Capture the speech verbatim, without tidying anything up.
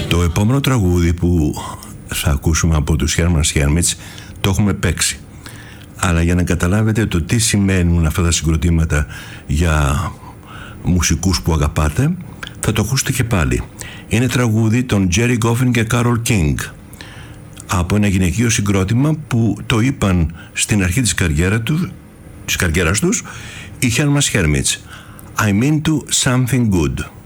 Το επόμενο τραγούδι που θα ακούσουμε από τους Herman's Hermits το έχουμε παίξει. Αλλά για να καταλάβετε το τι σημαίνουν αυτά τα συγκροτήματα για μουσικούς που αγαπάτε, θα το ακούσετε και πάλι. Είναι τραγούδι των Jerry Goffin και Carole King, από ένα γυναικείο συγκρότημα που το είπαν στην αρχή της, καριέρα του, της καριέρας τους οι Herman's Hermits. I'm into something good.